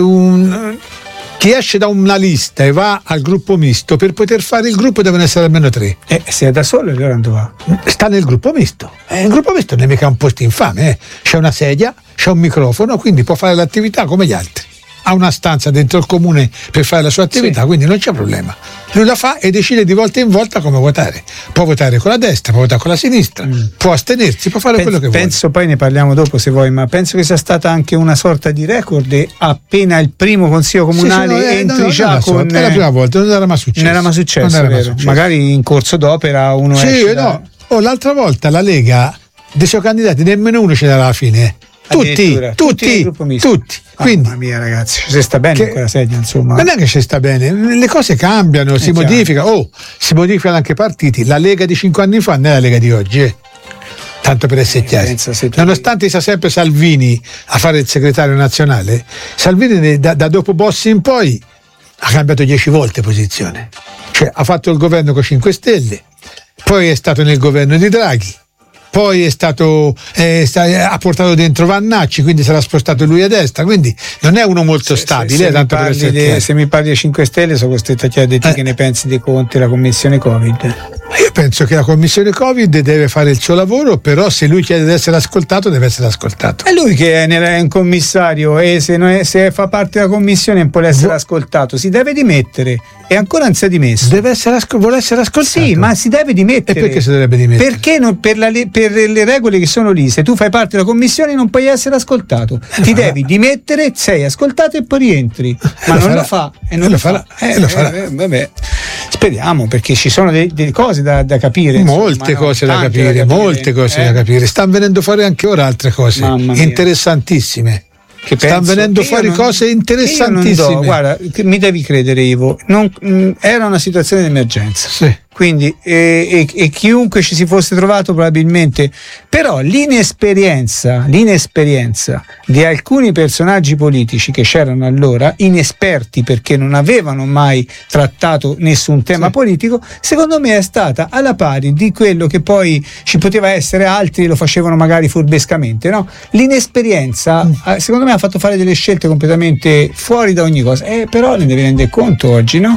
un, chi esce da una lista e va al gruppo misto, per poter fare il gruppo devono essere almeno tre. E eh, se è da solo allora dove va? Sta nel gruppo misto. Eh, il gruppo misto non è mica un posto infame, eh. C'è una sedia, c'è un microfono, quindi può fare l'attività come gli altri. Ha una stanza dentro il comune per fare la sua attività, sì. Quindi non c'è problema. Lui la fa e decide di volta in volta come votare. Può votare con la destra, può votare con la sinistra, mm. può astenersi, può fare penso, quello che vuole. Penso, poi ne parliamo dopo se vuoi, ma penso che sia stata anche una sorta di record appena il primo consiglio comunale sì, sì, no, eh, entri no, già no, con... È la prima volta, non era mai successo. Non era mai successo, non era vero. Mai successo. Magari in corso d'opera uno sì, esce no. da... Oh, l'altra volta la Lega, dei suoi candidati, nemmeno uno ce n'era alla fine. Tutti, tutti, tutti, tutti. Quindi, mamma mia ragazzi, ci si sta bene in quella sedia, insomma. Non è che ci sta bene, le cose cambiano, eh si chiaro. modificano, oh, si modificano anche i partiti. La Lega di cinque anni fa non è la Lega di oggi, eh. Tanto per essere chiari. Nonostante sia sempre Salvini a fare il segretario nazionale, Salvini da, da dopo Bossi in poi ha cambiato dieci volte posizione. Cioè ha fatto il governo con cinque Stelle, poi è stato nel governo di Draghi, poi è stato eh, sta, ha portato dentro Vannacci, quindi sarà spostato lui a destra, quindi non è uno molto se, stabile. Se, se, tanto mi per de, se mi parli dei cinque Stelle sono costretto a chiederti eh. che ne pensi di Conte e la commissione Covid. Io penso che la commissione Covid deve fare il suo lavoro, però se lui chiede di essere ascoltato deve essere ascoltato. È lui che è un commissario e se, non è, se fa parte della commissione non può essere Vu- ascoltato, si deve dimettere. E ancora non si è dimesso. Deve essere asco- vuole essere ascoltato. Sì, ma si deve dimettere. E perché si dovrebbe dimettere? Perché non, per, la, per le regole che sono lì, se tu fai parte della commissione non puoi essere ascoltato. Eh, Ti devi dimettere, sei ascoltato e poi rientri. Ma lo non farà. lo fa. E non lo, lo farà. fa. Eh, e lo farà. Eh, vabbè. Speriamo, perché ci sono delle, delle cose da, da capire. Molte insomma, cose no? da capire, da capire, molte cose eh? da capire. Stanno venendo fuori anche ora altre cose interessantissime. Che stanno venendo fuori non, cose interessantissime. Do, guarda, mi devi credere, Ivo, non, mh, era una situazione di emergenza. Sì. Quindi e, e, e chiunque ci si fosse trovato probabilmente, però l'inesperienza, l'inesperienza di alcuni personaggi politici che c'erano allora, inesperti perché non avevano mai trattato nessun tema sì. politico, secondo me è stata alla pari di quello che poi ci poteva essere, altri lo facevano magari furbescamente, no? L'inesperienza mm. secondo me ha fatto fare delle scelte completamente fuori da ogni cosa, eh, però ne devi rendere conto oggi, no?